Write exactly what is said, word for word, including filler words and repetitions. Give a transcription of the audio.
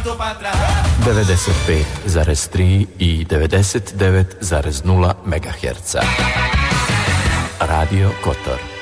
devedeset pet zarez tri i devedeset devet zarez nula megaherca. Radio Kotor.